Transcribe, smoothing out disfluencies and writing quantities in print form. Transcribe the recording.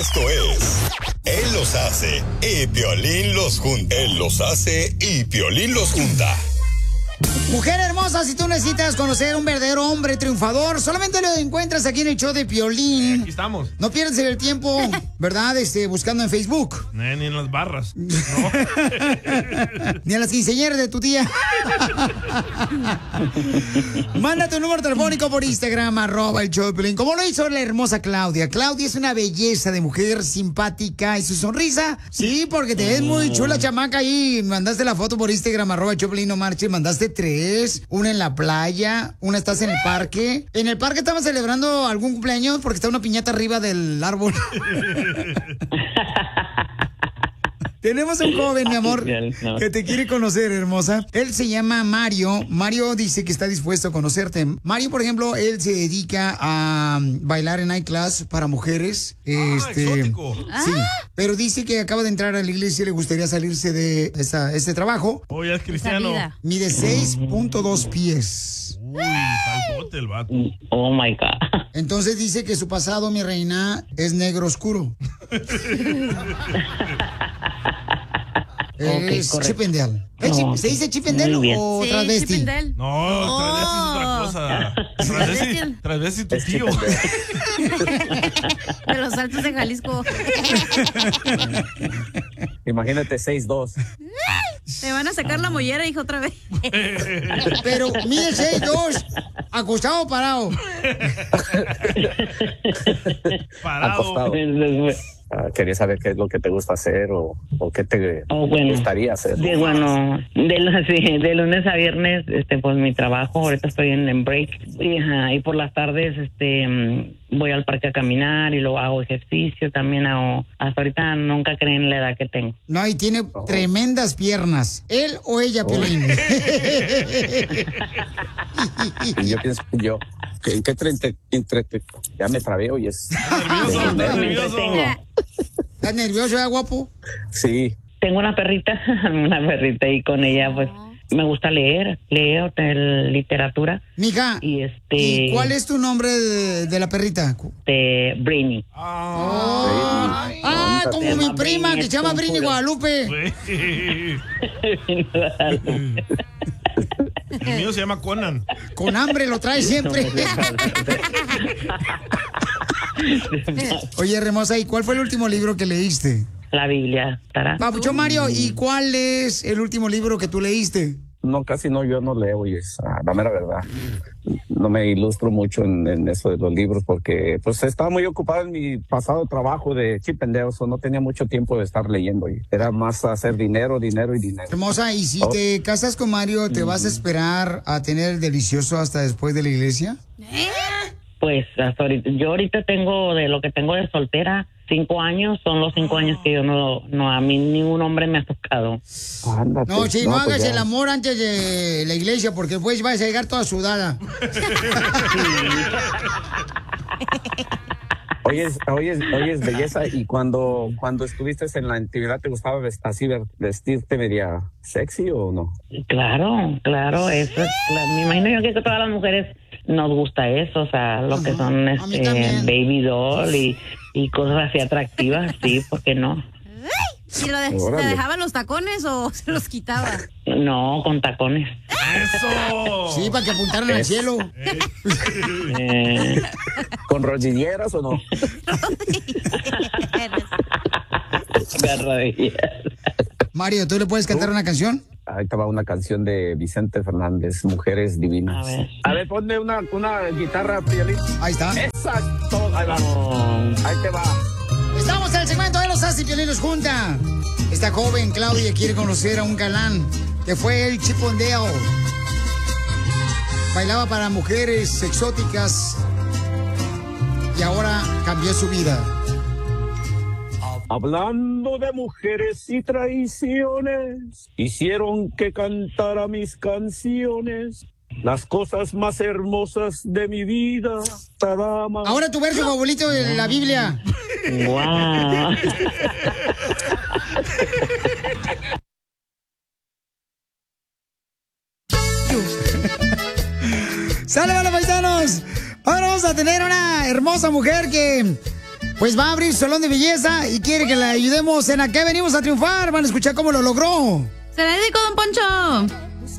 Esto es Él los hace y Piolín los junta. Él los hace y Piolín los junta. Mujer hermosa, si tú necesitas conocer un verdadero hombre triunfador, solamente lo encuentras aquí en el show de Piolín. Aquí estamos. No pierdas el tiempo, ¿verdad? Buscando en Facebook. Ni en las barras. No. Ni a las quinceañeras de tu tía. Manda tu número telefónico por Instagram, @el show de Piolín. Como lo hizo la hermosa Claudia. Claudia es una belleza de mujer, simpática. Y su sonrisa, sí, porque te ves muy chula, chamaca. Y mandaste la foto por Instagram, @el show de Piolín, no marches. Mandaste 3, una en la playa, una estás en el parque. En el parque estaban celebrando algún cumpleaños porque está una piñata arriba del árbol. Tenemos un joven, mi amor, que te quiere conocer, hermosa. Él se llama Mario. Mario dice que está dispuesto a conocerte. Mario, por ejemplo, él se dedica a bailar en night class para mujeres. Exótico. Sí, pero dice que acaba de entrar a la iglesia y le gustaría salirse de este trabajo. Oh, ya es cristiano. Mide 6.2 pies. Uy, faltote el vato. Oh, my God. Entonces dice que su pasado, mi reina, es negro oscuro. Es chipendale. No. ¿Se dice chipendale o Sí, travesti? chipendale. No, travesti es otra cosa. Travesti tu tío. De los Altos de Jalisco. Imagínate 6'2". Te van a sacar la mollera, hijo, otra vez. Pero mide 6'2", acostado o parado. Acostado. Quería saber qué es lo que te gusta hacer o qué te gustaría hacer. Sí, bueno, de lunes a viernes, pues mi trabajo, ahorita estoy en break, y por las tardes, voy al parque a caminar y luego hago ejercicio, también hago, hasta ahorita nunca creen la edad que tengo. No, y tiene tremendas piernas. ¿Él o ella, Piolín? Y yo pienso, ya me trabé hoy. Nervioso. ¿Estás nervioso, guapo? Sí. Tengo una perrita y con ella, pues, me gusta leer literatura. Mija, ¿y cuál es tu nombre de la perrita? De Brainy. Como mi prima, que se llama Brini Guadalupe. El mío se llama Conan. Con hambre lo trae siempre. Oye, hermosa, ¿y cuál fue el último libro que leíste? La Biblia. Papuchón Mario, ¿y cuál es el último libro que tú leíste? No, casi no, yo no leo, y es la mera verdad. No me ilustro mucho en eso de los libros porque pues estaba muy ocupado en mi pasado trabajo de chipendeo, no tenía mucho tiempo de estar leyendo y era más hacer dinero. Hermosa, ¿y si te casas con Mario, te vas a esperar a tener el delicioso hasta después de la iglesia? Pues hasta ahorita, yo ahorita tengo, de lo que tengo de soltera, 5 años, son los 5 años que yo no, a mí ningún hombre me ha tocado. Ándate, no, si no hagas pues el amor antes de la iglesia, porque después vas a llegar toda sudada. Oyes, belleza, y cuando estuviste en la intimidad, ¿te gustaba vestirte media sexy o no? Claro, eso es, me imagino yo que a todas las mujeres nos gusta eso, o sea, lo que son baby doll y cosas así atractivas, sí, ¿por qué no? ¿Y te dejaba los tacones o se los quitaba? No, con tacones. ¡Eso! Sí, para que apuntaran al cielo. ¿Con rodilleras o no? Mario, ¿tú le puedes cantar una canción? Ahí te va una canción de Vicente Fernández, Mujeres Divinas. A ver, ponme una guitarra, Piolín. Ahí está. Exacto, ahí va. Ahí te va. Estamos en el segmento de los Así Piolinos Junta. Esta joven Claudia quiere conocer a un galán que fue el chipondeo. Bailaba para mujeres exóticas y ahora cambió su vida. Hablando de mujeres y traiciones, hicieron que cantara mis canciones, las cosas más hermosas de mi vida, dama. Ahora tu verso favorito de la Biblia. Wow. ¡Sale, vale, paisanos! Ahora vamos a tener una hermosa mujer que pues va a abrir salón de belleza y quiere que le ayudemos en a qué venimos a triunfar. Van a escuchar cómo lo logró. Se la dedico, don Poncho.